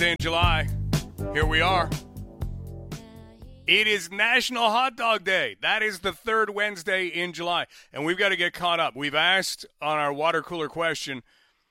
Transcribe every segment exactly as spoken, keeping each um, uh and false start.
Wednesday in July. Here we are. It is National Hot Dog Day. That is the third Wednesday in July, and we've got to get caught up. We've asked on our water cooler question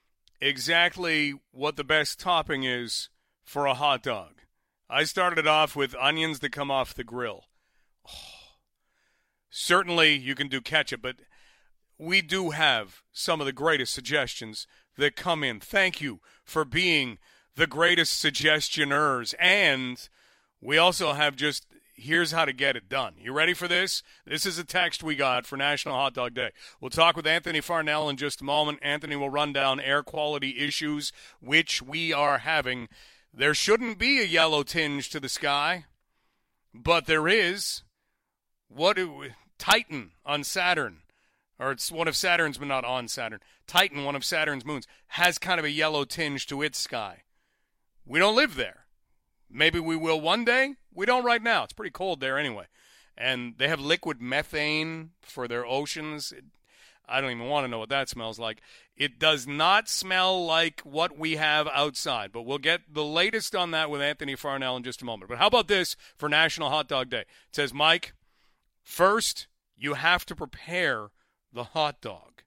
exactly what the best topping is for a hot dog. I started it off with onions that come off the grill. Oh, certainly you can do ketchup, but we do have some of the greatest suggestions that come in. Thank you for being the greatest suggestioners, and we also have just here's how to get it done. You ready for this? This is a text we got for National Hot Dog Day. We'll talk with Anthony Farnell in just a moment. Anthony will run down air quality issues, which we are having. There shouldn't be a yellow tinge to the sky, but there is. What do, Titan on Saturn, or it's one of Saturn's, but not on Saturn. Titan, one of Saturn's moons, has kind of a yellow tinge to its sky. We don't live there. Maybe we will one day. We don't right now. It's pretty cold there anyway. And they have liquid methane for their oceans. It, I don't even want to know what that smells like. It does not smell like what we have outside. But we'll get the latest on that with Anthony Farnell in just a moment. But how about this for National Hot Dog Day? It says, Mike, first you have to prepare the hot dog.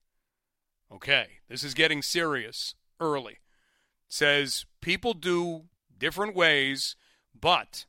Okay, this is getting serious early. It says people do different ways, but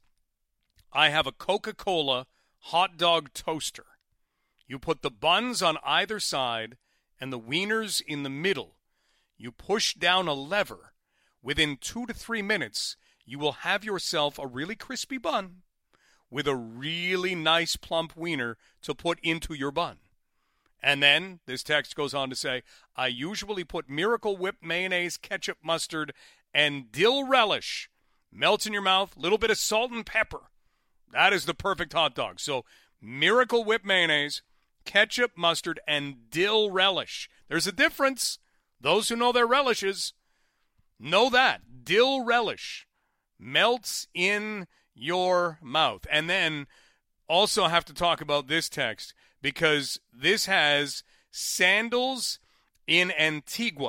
I have a Coca-Cola hot dog toaster. You put the buns on either side and the wieners in the middle. You push down a lever. Within two to three minutes, you will have yourself a really crispy bun with a really nice plump wiener to put into your bun. And then, this text goes on to say, I usually put Miracle Whip mayonnaise, ketchup, mustard, and dill relish. Melts in your mouth, little bit of salt and pepper. That is the perfect hot dog. So, Miracle Whip mayonnaise, ketchup, mustard, and dill relish. There's a difference. Those who know their relishes know that. Dill relish melts in your mouth. And then also have to talk about this text because this has Sandals in Antigua,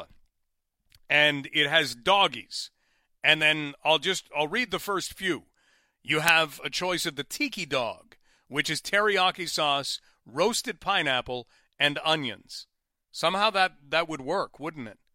and it has doggies. And then I'll just, I'll read the first few. You have a choice of the Tiki Dog, which is teriyaki sauce, roasted pineapple, and onions. Somehow that, that would work, wouldn't it?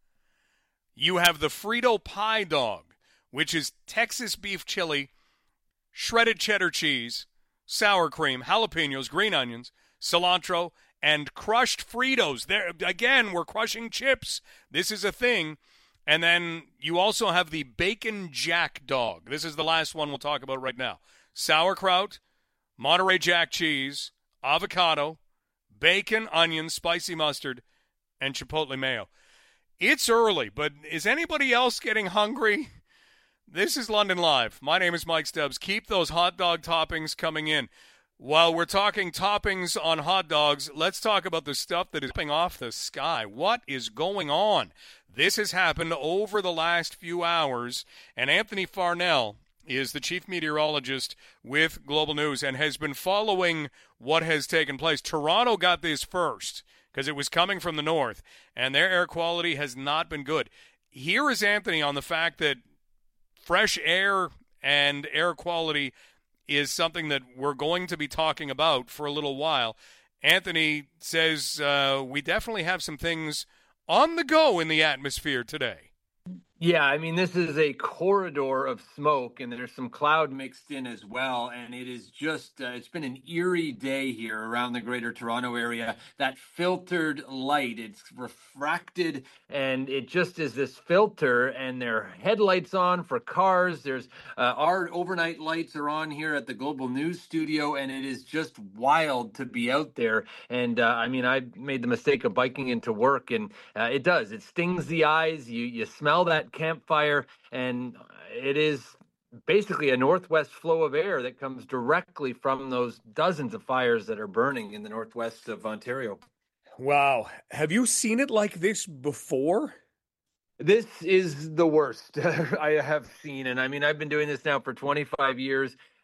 You have the Frito Pie Dog, which is Texas beef chili, shredded cheddar cheese, sour cream, jalapenos, green onions, cilantro, and crushed Fritos. There again, we're crushing chips. This is a thing. And then you also have the Bacon Jack Dog. This is the last one we'll talk about right now. Sauerkraut, Monterey Jack cheese, avocado, bacon, onion, spicy mustard, and chipotle mayo. It's early, but is anybody else getting hungry? This is London Live. My name is Mike Stubbs. Keep those hot dog toppings coming in. While we're talking toppings on hot dogs, let's talk about the stuff that is popping off the sky. What is going on? This has happened over the last few hours, and Anthony Farnell is the chief meteorologist with Global News and has been following what has taken place. Toronto got this first because it was coming from the north, and their air quality has not been good. Here is Anthony on the fact that fresh air and air quality is something that we're going to be talking about for a little while. Anthony says uh, we definitely have some things on the go in the atmosphere today. Yeah, I mean, this is a corridor of smoke, and there's some cloud mixed in as well. And it is just, uh, it's been an eerie day here around the greater Toronto area. That filtered light, it's refracted, and it just is this filter, and there are headlights on for cars. There's uh, our overnight lights are on here at the Global News studio, and it is just wild to be out there. And uh, I mean, I made the mistake of biking into work, and uh, it does. It stings the eyes. You, you smell that campfire, and it is basically a northwest flow of air that comes directly from those dozens of fires that are burning in the northwest of Ontario. Wow. Have you seen it like this before? This is the worst I have seen. And I mean, I've been doing this now for twenty-five years.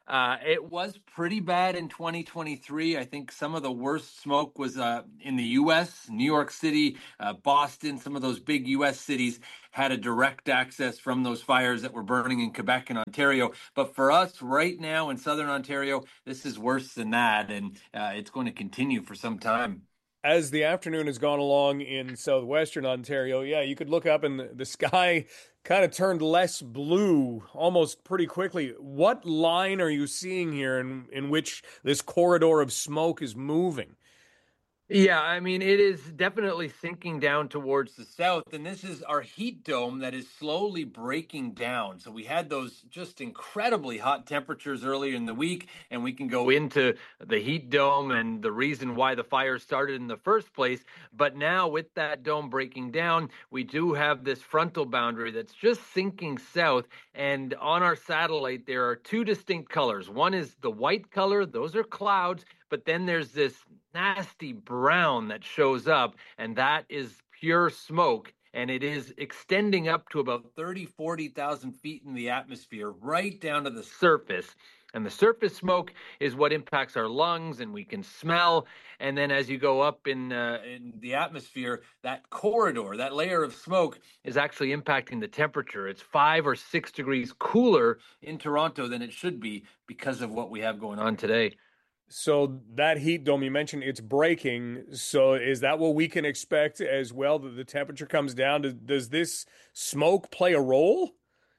Uh, it was pretty bad in twenty twenty-three. I think some of the worst smoke was uh, in the U S, New York City, uh, Boston, some of those big U S cities had a direct access from those fires that were burning in Quebec and Ontario. But for us right now in Southern Ontario, this is worse than that, and uh, it's going to continue for some time. As the afternoon has gone along in southwestern Ontario, yeah, you could look up and the, the sky kind of turned less blue almost pretty quickly. What line are you seeing here in, in which this corridor of smoke is moving? Yeah, I mean, it is definitely sinking down towards the south, and this is our heat dome that is slowly breaking down. So we had those just incredibly hot temperatures earlier in the week, and we can go into the heat dome and the reason why the fire started in the first place. But now, with that dome breaking down, we do have this frontal boundary that's just sinking south. And on our satellite, there are two distinct colors. One is the white color, those are clouds, but then there's this nasty brown that shows up, and that is pure smoke. And it is extending up to about thirty, forty thousand feet in the atmosphere, right down to the surface. And the surface smoke is what impacts our lungs, and we can smell. And then as you go up in uh, in the atmosphere, that corridor, that layer of smoke is actually impacting the temperature. It's five or six degrees cooler in Toronto than it should be because of what we have going on today. So that heat dome you mentioned, it's breaking. So is that what we can expect as well, that the temperature comes down? Does, does this smoke play a role?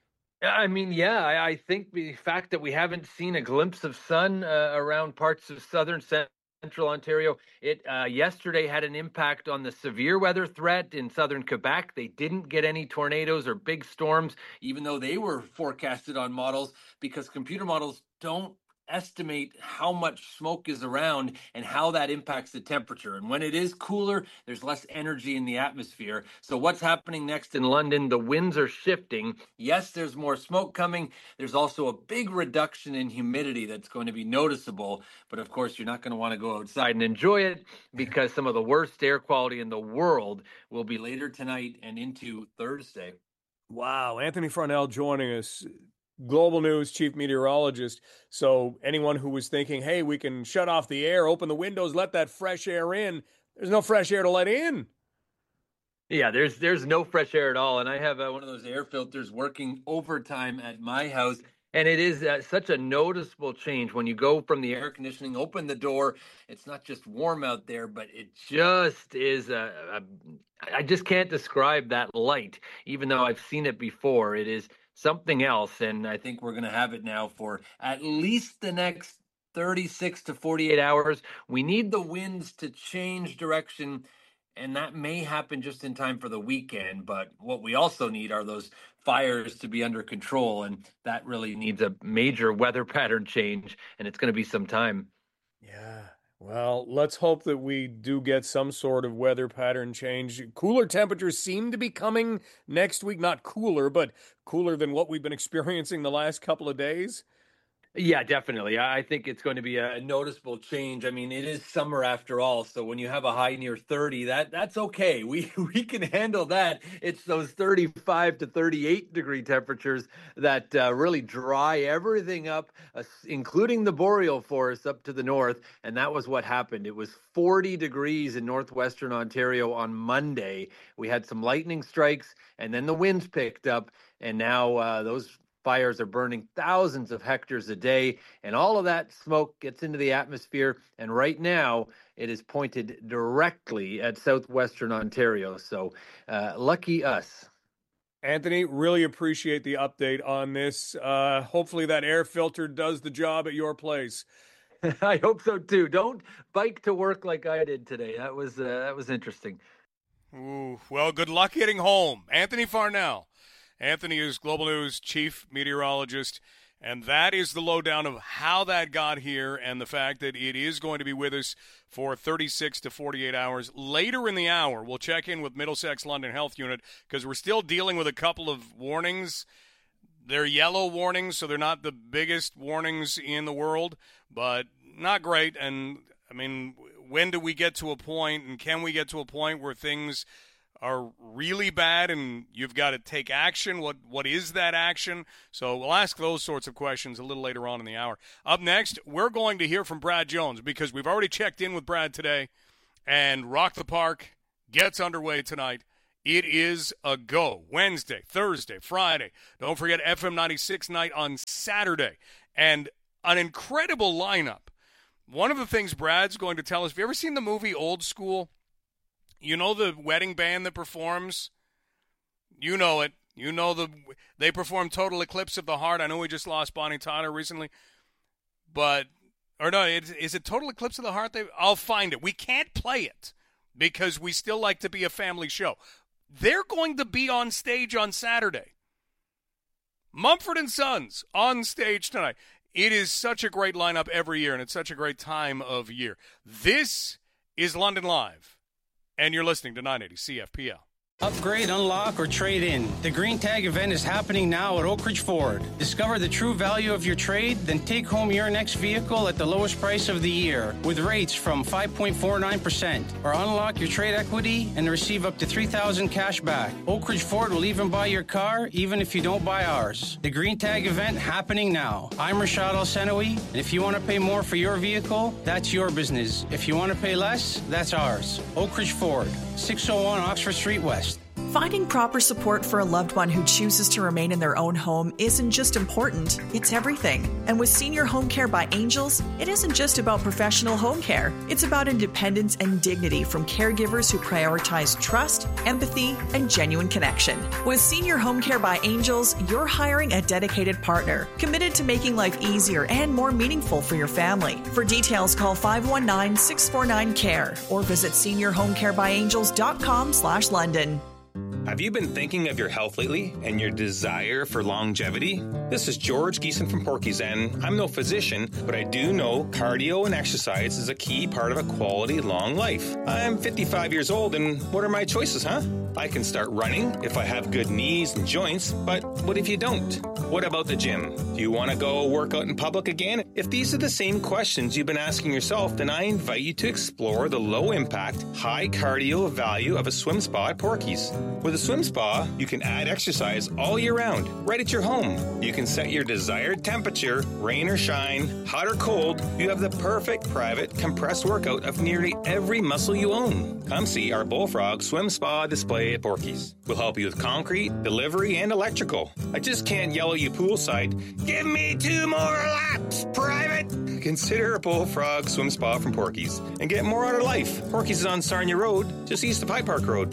I mean, yeah, I, I think the fact that we haven't seen a glimpse of sun uh, around parts of southern central Ontario, it uh, yesterday had an impact on the severe weather threat in southern Quebec. They didn't get any tornadoes or big storms, even though they were forecasted on models, because computer models don't estimate how much smoke is around and how that impacts the temperature. And when it is cooler, there's less energy in the atmosphere. So what's happening next in London? The winds are shifting. Yes, there's more smoke coming. There's also a big reduction in humidity that's going to be noticeable. But of course, you're not going to want to go outside and enjoy it, because some of the worst air quality in the world will be later tonight and into Thursday. Wow. Anthony Farnell joining us, Global News chief meteorologist. So anyone who was thinking, hey, we can shut off the air, open the windows, let that fresh air in, there's no fresh air to let in. Yeah, there's there's no fresh air at all. And I have uh, one of those air filters working overtime at my house. And it is uh, such a noticeable change when you go from the air conditioning, open the door. It's not just warm out there, but it just is. A, a, I just can't describe that light, even though I've seen it before. It is something else. And I think we're going to have it now for at least the next thirty-six to forty-eight hours. We need the winds to change direction, and that may happen just in time for the weekend. But what we also need are those fires to be under control, and that really needs a major weather pattern change, and it's going to be some time. Yeah. Well, let's hope that we do get some sort of weather pattern change. Cooler temperatures seem to be coming next week. Not cooler, but cooler than what we've been experiencing the last couple of days. Yeah, definitely. I think it's going to be a noticeable change. I mean, it is summer after all, so when you have a high near thirty, that that's okay. We we can handle that. It's those thirty-five to thirty-eight degree temperatures that uh, really dry everything up, uh, including the boreal forest up to the north, and that was what happened. It was forty degrees in northwestern Ontario on Monday. We had some lightning strikes, and then the winds picked up, and now uh, those fires are burning thousands of hectares a day, and all of that smoke gets into the atmosphere. And right now, it is pointed directly at southwestern Ontario. So, uh, lucky us. Anthony, really appreciate the update on this. Uh, hopefully, that air filter does the job at your place. I hope so too. Don't bike to work like I did today. That was uh, that was interesting. Ooh, well, good luck getting home, Anthony Farnell. Anthony is Global News chief meteorologist, and that is the lowdown of how that got here and the fact that it is going to be with us for thirty-six to forty-eight hours. Later in the hour, we'll check in with Middlesex London Health Unit because we're still dealing with a couple of warnings. They're yellow warnings, so they're not the biggest warnings in the world, but not great. And, I mean, when do we get to a point, and can we get to a point where things are really bad and you've got to take action? What What is that action? So we'll ask those sorts of questions a little later on in the hour. Up next, we're going to hear from Brad Jones because we've already checked in with Brad today, and Rock the Park gets underway tonight. It is a go. Wednesday, Thursday, Friday. Don't forget F M ninety-six night on Saturday. And an incredible lineup. One of the things Brad's going to tell us, have you ever seen the movie Old School? You know the wedding band that performs? You know it. You know the they perform Total Eclipse of the Heart. I know we just lost Bonnie Tyler recently. But, or no, is, is it Total Eclipse of the Heart? They, I'll find it. We can't play it because we still like to be a family show. They're going to be on stage on Saturday. Mumford and Sons on stage tonight. It is such a great lineup every year, and it's such a great time of year. This is London Live, and you're listening to nine eighty C F P L. Upgrade, unlock, or trade in. The Green Tag event is happening now at Oak Ridge Ford. Discover the true value of your trade, then take home your next vehicle at the lowest price of the year with rates from five point four nine percent. Or unlock your trade equity and receive up to three thousand dollars cash back. Oak Ridge Ford will even buy your car, even if you don't buy ours. The Green Tag event happening now. I'm Rashad Al-Senawi, and if you want to pay more for your vehicle, that's your business. If you want to pay less, that's ours. Oak Ridge Ford, six oh one Oxford Street West. Finding proper support for a loved one who chooses to remain in their own home isn't just important, it's everything. And with Senior Home Care by Angels, it isn't just about professional home care. It's about independence and dignity from caregivers who prioritize trust, empathy, and genuine connection. With Senior Home Care by Angels, you're hiring a dedicated partner, committed to making life easier and more meaningful for your family. For details, call five one nine, six four nine, C A R E or visit senior home care by angels dot com slash London. Have you been thinking of your health lately and your desire for longevity? This is George Geeson from Porky's, and I'm no physician, but I do know cardio and exercise is a key part of a quality long life. I'm fifty-five years old, and what are my choices, huh? I can start running if I have good knees and joints, but what if you don't? What about the gym? Do you want to go work out in public again? If these are the same questions you've been asking yourself, then I invite you to explore the low-impact, high-cardio value of a swim spa at Porky's. With a swim spa, you can add exercise all year round, right at your home. You can set your desired temperature, rain or shine, hot or cold. You have the perfect private compressed workout of nearly every muscle you own. Come see our Bullfrog Swim Spa display at Porky's. We'll help you with concrete, delivery, and electrical. I just can't yell at you poolside, give me two more laps, private! Consider a Bullfrog Swim Spa from Porky's and get more out of life. Porky's is on Sarnia Road, just east of High Park Road.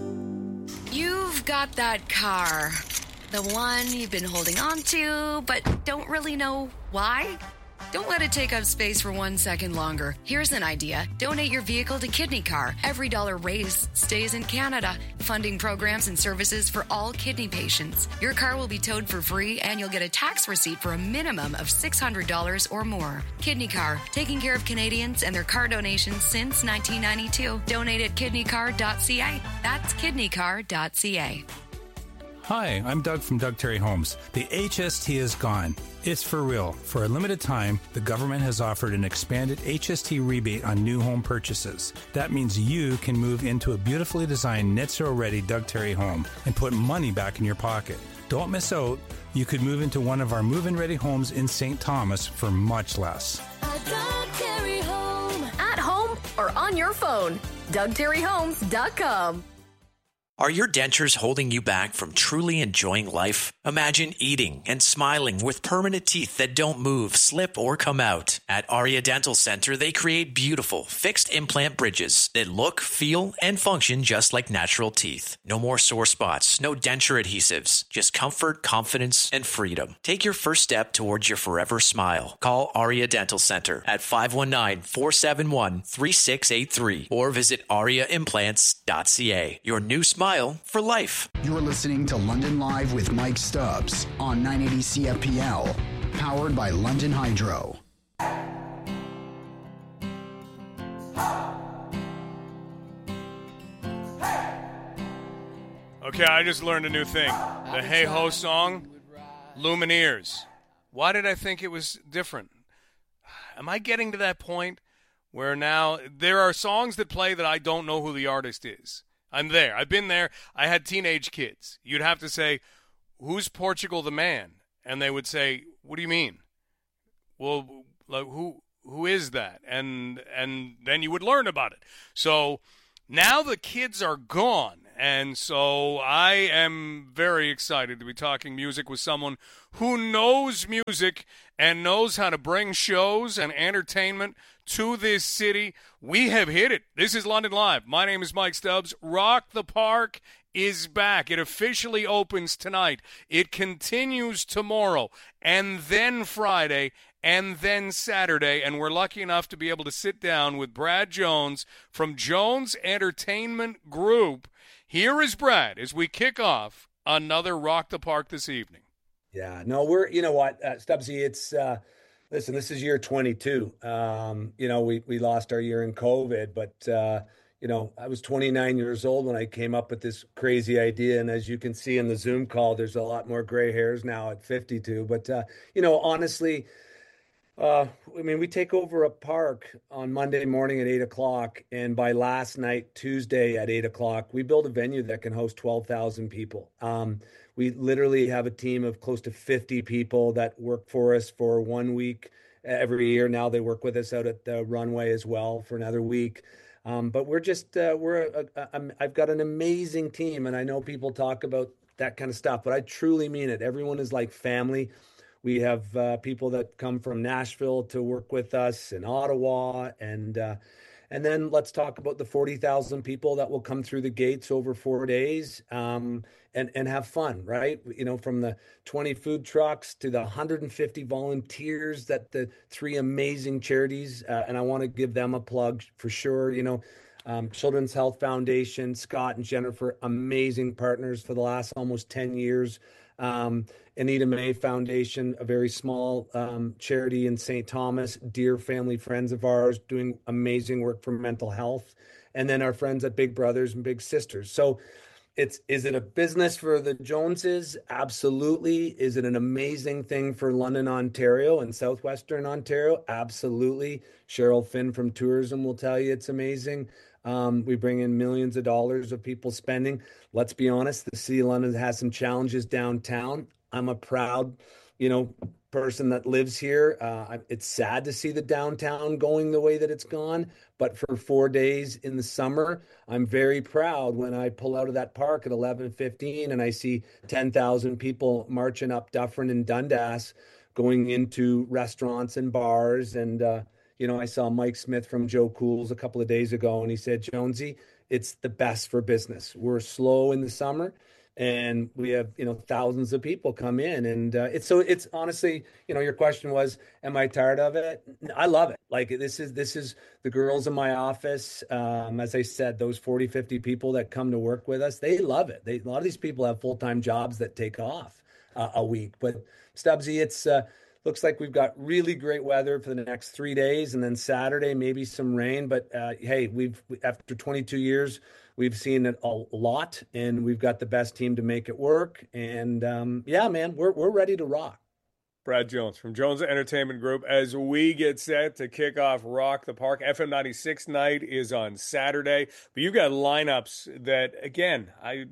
You've got that car. The one you've been holding on to, but don't really know why? Don't let it take up space for one second longer. Here's an idea. Donate your vehicle to Kidney Car. Every dollar raised stays in Canada, funding programs and services for all kidney patients. Your car will be towed for free, and you'll get a tax receipt for a minimum of six hundred dollars or more. Kidney Car, taking care of Canadians and their car donations since nineteen ninety-two. Donate at kidney car dot c a. That's kidney car dot c a. Hi, I'm Doug from Doug Terry Homes. The H S T is gone. It's for real. For a limited time, the government has offered an expanded H S T rebate on new home purchases. That means you can move into a beautifully designed net zero ready Doug Terry home and put money back in your pocket. Don't miss out. You could move into one of our move-in ready homes in Saint Thomas for much less. A Doug Terry home. At home or on your phone. Doug Terry Homes dot com. Are your dentures holding you back from truly enjoying life? Imagine eating and smiling with permanent teeth that don't move, slip, or come out. At Aria Dental Center, they create beautiful, fixed implant bridges that look, feel, and function just like natural teeth. No more sore spots, no denture adhesives, just comfort, confidence, and freedom. Take your first step towards your forever smile. Call Aria Dental Center at five one nine, four seven one, three six eight three or visit aria implants dot c a. Your new smile for life. You're listening to London Live with Mike Stubbs on nine eighty C F P L, powered by London Hydro. Okay, I just learned a new thing. The Hey Ho song, Lumineers. Why did I think it was different? Am I getting to that point where now there are songs that play that I don't know who the artist is? I'm there. I've been there. I had teenage kids. You'd have to say, who's Portugal the Man? And they would say, what do you mean? Well, like, who who is that? And and then you would learn about it. So now the kids are gone. And so I am very excited to be talking music with someone who knows music and knows how to bring shows and entertainment to this city. We have hit it. This is London Live. My name is Mike Stubbs. Rock the Park is back. It officially opens tonight. It continues tomorrow and then Friday and then Saturday. And we're lucky enough to be able to sit down with Brad Jones from Jones Entertainment Group. Here is Brad as we kick off another Rock the Park this evening. Yeah, no, we're, you know what, uh, Stubbsy, it's, uh, listen, this is year twenty-two. Um, you know, we, we lost our year in COVID, but, uh, you know, I was twenty-nine years old when I came up with this crazy idea. And as you can see in the Zoom call, there's a lot more gray hairs now at fifty-two. But, uh, you know, honestly, Uh, I mean, we take over a park on Monday morning at eight o'clock, and by last night, Tuesday at eight o'clock, we build a venue that can host twelve thousand people. Um, we literally have a team of close to fifty people that work for us for one week every year. Now they work with us out at the runway as well for another week. Um, but we're just, uh, we're, a, a, a, I've got an amazing team, and I know people talk about that kind of stuff, but I truly mean it. Everyone is like family. We have uh, people that come from Nashville to work with us in Ottawa. And uh, and then let's talk about the forty thousand people that will come through the gates over four days um, and, and have fun, right? You know, from the twenty food trucks to the one hundred fifty volunteers that the three amazing charities, uh, and I want to give them a plug for sure, you know, um, Children's Health Foundation, Scott and Jennifer, amazing partners for the last almost ten years. Um, Anita May Foundation, a very small um, charity in Saint Thomas, dear family friends of ours, doing amazing work for mental health. And then our friends at Big Brothers and Big Sisters. So it's, is it a business for the Joneses? Absolutely. Is it an amazing thing for London, Ontario and Southwestern Ontario? Absolutely. Cheryl Finn from tourism will tell you it's amazing. Um, we bring in millions of dollars of people spending. Let's be honest, the city of London has some challenges downtown. I'm a proud, you know, person that lives here. Uh, it's sad to see the downtown going the way that it's gone, but for four days in the summer, I'm very proud when I pull out of that park at eleven fifteen and I see ten thousand people marching up Dufferin and Dundas, going into restaurants and bars. And, uh, you know, I saw Mike Smith from Joe Cool's a couple of days ago, and he said, Jonesy, it's the best for business. We're slow in the summer, and we have, you know, thousands of people come in. And uh, it's so it's honestly, you know, your question was, am I tired of it? I love it. Like this is this is the girls in my office. Um, as I said, those forty, fifty people that come to work with us, they love it. They, a lot of these people have full-time jobs that take off uh, a week. But Stubbsy, it's uh, looks like we've got really great weather for the next three days, and then Saturday maybe some rain. But uh, hey, we've after twenty-two years, we've seen it a lot, and we've got the best team to make it work. And um, yeah, man, we're we're ready to rock. Brad Jones from Jones Entertainment Group as we get set to kick off Rock the Park. F M ninety-six night is on Saturday, but you've got lineups that, again, I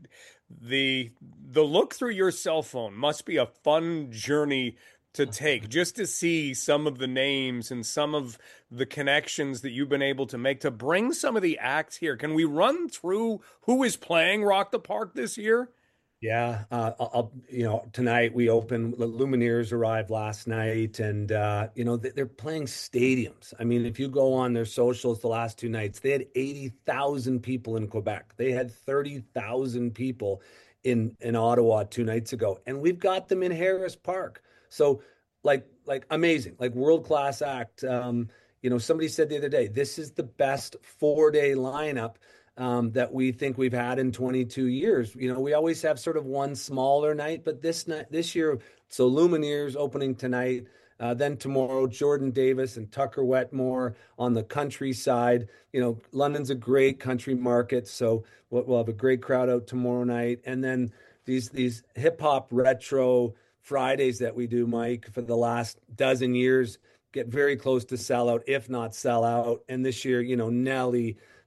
the the look through your cell phone must be a fun journey to take, just to see some of the names and some of the connections that you've been able to make to bring some of the acts here. Can we run through who is playing Rock the Park this year? Yeah, uh, I'll, you know, tonight we open, the Lumineers arrived last night, and, uh, you know, they're playing stadiums. I mean, if you go on their socials the last two nights, they had eighty thousand people in Quebec. They had thirty thousand people in, in Ottawa two nights ago, and we've got them in Harris Park. So like, like amazing, like world-class act. Um, you know, somebody said the other day, this is the best four-day lineup um, that we think we've had in twenty-two years. You know, we always have sort of one smaller night, but this night, this year, so Lumineers opening tonight, uh, then tomorrow, Jordan Davis and Tucker Wetmore on the country side. You know, London's a great country market, so we'll, we'll have a great crowd out tomorrow night. And then these these hip-hop retro Fridays that we do, Mike, for the last dozen years, get very close to sell out, if not sell out. And this year, you know, Nelly,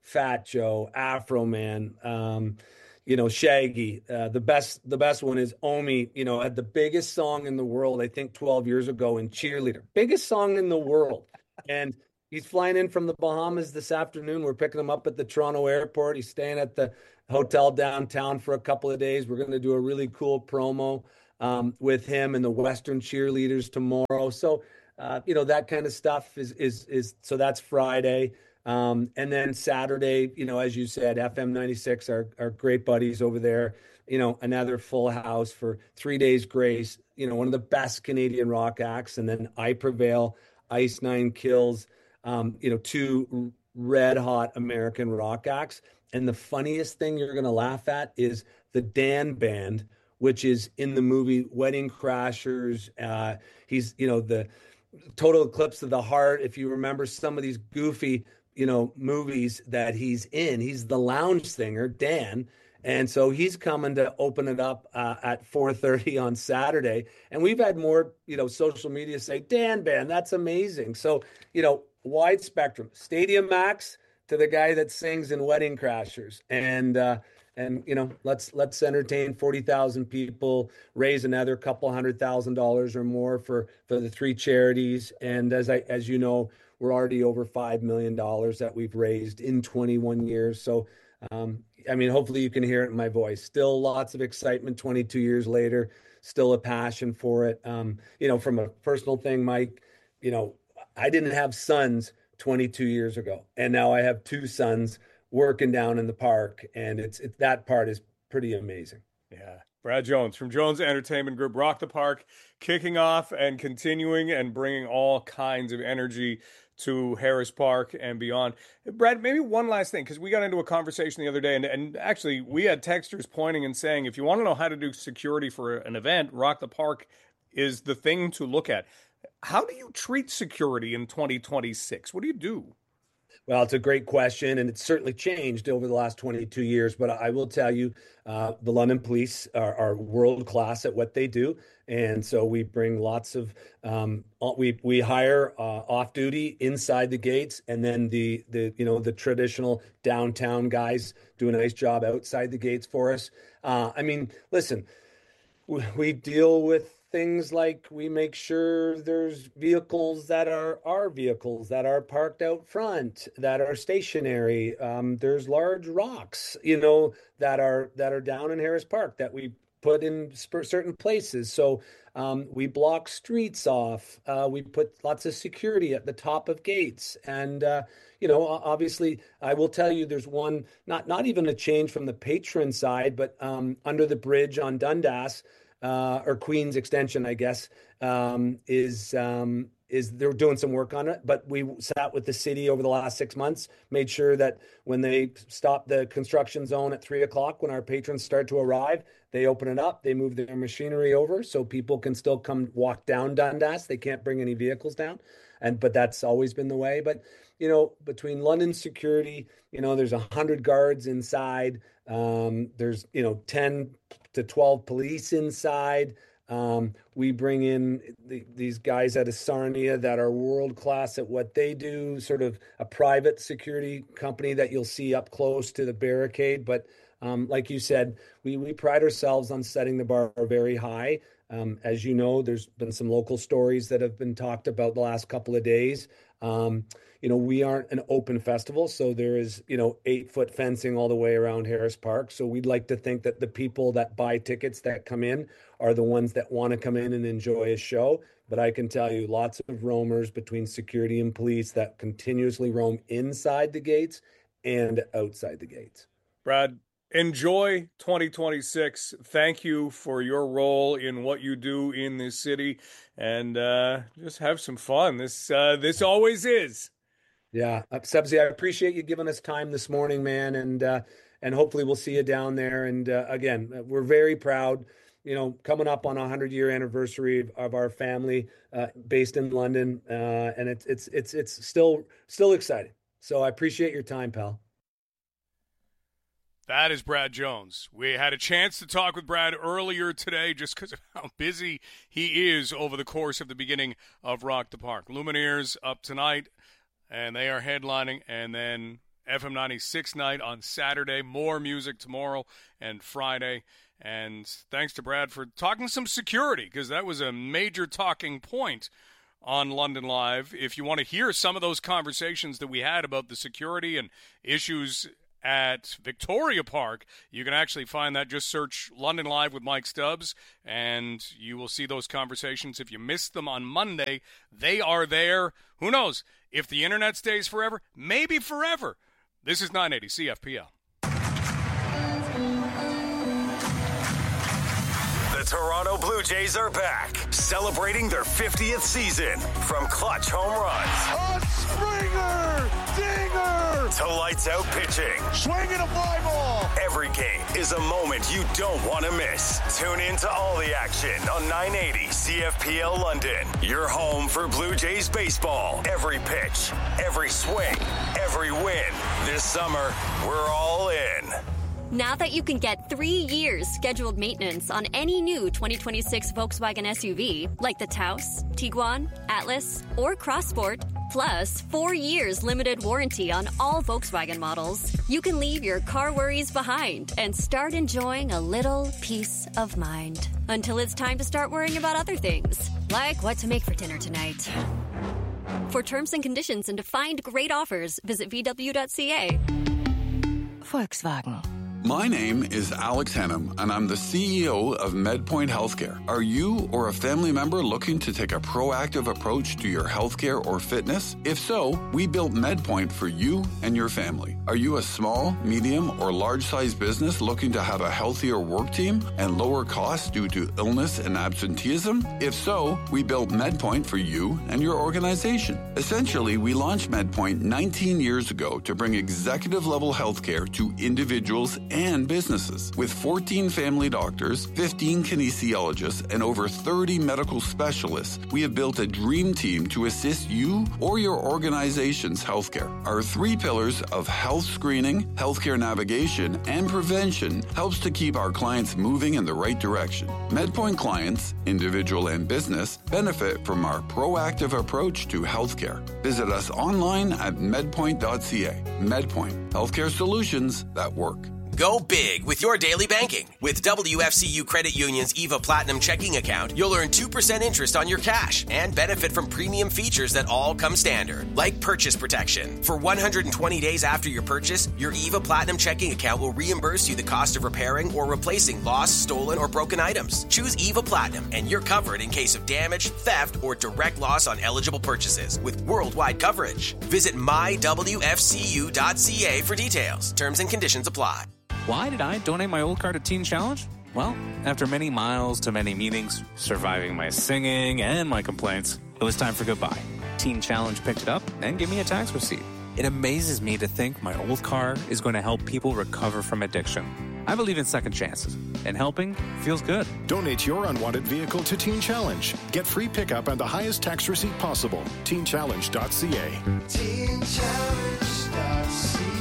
Fat Joe, Afro Man, um, you know, Shaggy. Uh, the best, the best one is Omi. You know, had the biggest song in the world, I think, twelve years ago in Cheerleader. Biggest song in the world, and he's flying in from the Bahamas this afternoon. We're picking him up at the Toronto airport. He's staying at the hotel downtown for a couple of days. We're going to do a really cool promo um, with him and the Western Cheerleaders tomorrow. So, uh, you know, that kind of stuff is, is, is, so that's Friday. Um, and then Saturday, you know, as you said, F M ninety-six, our, our great buddies over there, you know, another full house for Three Days Grace, you know, one of the best Canadian rock acts. And then I Prevail, Ice Nine Kills, um, you know, two red hot American rock acts. And the funniest thing you're going to laugh at is the Dan Band, which is in the movie Wedding Crashers. Uh, he's, you know, the Total Eclipse of the Heart. If you remember some of these goofy, you know, movies that he's in, he's the lounge singer, Dan. And so he's coming to open it up uh, at four thirty on Saturday. And we've had more, you know, social media say, Dan Band, that's amazing. So, you know, wide spectrum, Stadium Max to the guy that sings in Wedding Crashers. And, uh, and you know, let's let's entertain forty thousand people, raise another couple hundred thousand dollars or more for, for the three charities. And as I as you know, we're already over five million dollars that we've raised in twenty-one years. So, um, I mean, hopefully you can hear it in my voice. Still lots of excitement twenty-two years later, still a passion for it. Um, you know, from a personal thing, Mike, you know, I didn't have sons twenty-two years ago, and now I have two sons working down in the park, and it's, it's that part is pretty amazing. Yeah. Brad Jones from Jones Entertainment Group, Rock the Park, kicking off and continuing and bringing all kinds of energy to Harris Park and beyond. Brad, maybe one last thing, because we got into a conversation the other day, and, and actually we had texters pointing and saying, if you want to know how to do security for an event, Rock the Park is the thing to look at. How do you treat security in twenty twenty-six? What do you do? Well, it's a great question, and it's certainly changed over the last twenty-two years. But I will tell you, uh, the London Police are, are world class at what they do, and so we bring lots of um, we we hire uh, off duty inside the gates, and then the the you know the traditional downtown guys do a nice job outside the gates for us. Uh, I mean, listen, we, we deal with things like we make sure there's vehicles that are our vehicles that are parked out front, that are stationary. Um, there's large rocks, you know, that are that are down in Harris Park that we put in certain places. So um, we block streets off. Uh, we put lots of security at the top of gates. And, uh, you know, obviously, I will tell you there's one, not, not even a change from the patron side, but um, under the bridge on Dundas, Uh, or Queens Extension, I guess, um, is um, is they're doing some work on it. But we sat with the city over the last six months, made sure that when they stop the construction zone at three o'clock, when our patrons start to arrive, they open it up, they move their machinery over so people can still come walk down Dundas. They can't bring any vehicles down. And but that's always been the way. But, you know, between London security, you know, there's a hundred guards inside. Um, there's, you know, ten to twelve police inside. Um, we bring in the, these guys out of Sarnia that are world class at what they do, sort of a private security company that you'll see up close to the barricade. But um, like you said, we, we pride ourselves on setting the bar very high. Um, as you know, there's been some local stories that have been talked about the last couple of days. Um, you know, we aren't an open festival, so there is, you know, eight foot fencing all the way around Harris Park. So we'd like to think that the people that buy tickets that come in are the ones that want to come in and enjoy a show. But I can tell you lots of roamers between security and police that continuously roam inside the gates and outside the gates. Brad, enjoy twenty twenty-six. Thank you for your role in what you do in this city, and uh, just have some fun. This uh, this always is. Yeah, uh, Sebzi, I appreciate you giving us time this morning, man, and uh, and hopefully we'll see you down there. And uh, again, we're very proud. You know, coming up on a hundred year anniversary of, of our family uh, based in London, uh, and it's it's it's it's still still exciting. So I appreciate your time, pal. That is Brad Jones. We had a chance to talk with Brad earlier today just because of how busy he is over the course of the beginning of Rock the Park. Lumineers up tonight, and they are headlining, and then F M ninety-six night on Saturday. More music tomorrow and Friday. And thanks to Brad for talking some security, because that was a major talking point on London Live. If you want to hear some of those conversations that we had about the security and issues at Victoria Park, you can actually find that. Just search London Live with Mike Stubbs, and you will see those conversations. If you missed them on Monday, they are there. Who knows? If the internet stays forever, maybe forever. This is nine eighty C F P L. The Toronto Blue Jays are back, celebrating their fiftieth season. From clutch home runs, a Springer, dinger, to lights out pitching, swinging a fly ball. Every game is a moment you don't want to miss. Tune in to all the action on nine eighty C F P L London. Your home for Blue Jays baseball. Every pitch, every swing, every win. This summer, we're all in. Now that you can get three years scheduled maintenance on any new twenty twenty-six Volkswagen S U V, like the Taos, Tiguan, Atlas, or Crossport, plus four years limited warranty on all Volkswagen models, you can leave your car worries behind and start enjoying a little peace of mind. Until it's time to start worrying about other things, like what to make for dinner tonight. For terms and conditions and to find great offers, visit v w dot c a. Volkswagen. My name is Alex Hennum, and I'm the C E O of MedPoint Healthcare. Are you or a family member looking to take a proactive approach to your healthcare or fitness? If so, we built MedPoint for you and your family. Are you a small, medium, or large-sized business looking to have a healthier work team and lower costs due to illness and absenteeism? If so, we built MedPoint for you and your organization. Essentially, we launched MedPoint nineteen years ago to bring executive-level healthcare to individuals and businesses. With fourteen family doctors, fifteen kinesiologists, and over thirty medical specialists, we have built a dream team to assist you or your organization's healthcare. Our three pillars of health screening, healthcare navigation, and prevention helps to keep our clients moving in the right direction. MedPoint clients, individual and business, benefit from our proactive approach to healthcare. Visit us online at medpoint dot c a. MedPoint, healthcare solutions that work. Go big with your daily banking. With W F C U Credit Union's E V A Platinum checking account, you'll earn two percent interest on your cash and benefit from premium features that all come standard, like purchase protection. For one hundred twenty days after your purchase, your E V A Platinum checking account will reimburse you the cost of repairing or replacing lost, stolen, or broken items. Choose E V A Platinum and you're covered in case of damage, theft, or direct loss on eligible purchases with worldwide coverage. Visit my w f c u dot c a for details. Terms and conditions apply. Why did I donate my old car to Teen Challenge? Well, after many miles to many meetings, surviving my singing and my complaints, it was time for goodbye. Teen Challenge picked it up and gave me a tax receipt. It amazes me to think my old car is going to help people recover from addiction. I believe in second chances, and helping feels good. Donate your unwanted vehicle to Teen Challenge. Get free pickup and the highest tax receipt possible. teen challenge dot c a. teen challenge dot c a.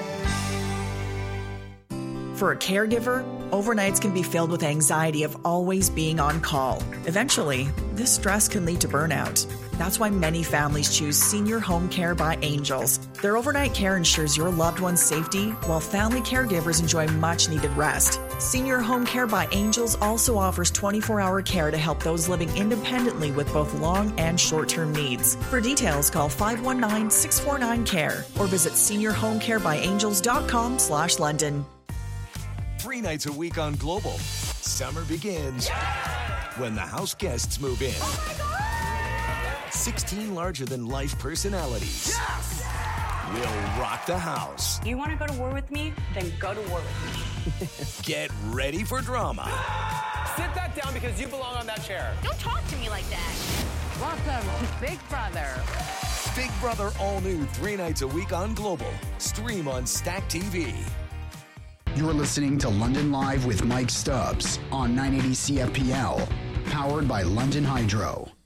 For a caregiver, overnights can be filled with anxiety of always being on call. Eventually, this stress can lead to burnout. That's why many families choose Senior Home Care by Angels. Their overnight care ensures your loved one's safety, while family caregivers enjoy much-needed rest. Senior Home Care by Angels also offers twenty-four hour care to help those living independently with both long and short-term needs. For details, call five one nine, six four nine, C A R E or visit senior home care by angels dot com slash London. Three nights a week on Global. Summer begins yeah! when the house guests move in. Oh sixteen larger-than-life personalities yes! will rock the house. You want to go to war with me? Then go to war with me. Get ready for drama. Sit that down because you belong on that chair. Don't talk to me like that. Welcome to Big Brother. Big Brother all new three nights a week on Global. Stream on Stack T V. You're listening to London Live with Mike Stubbs on nine eighty C F P L, powered by London Hydro.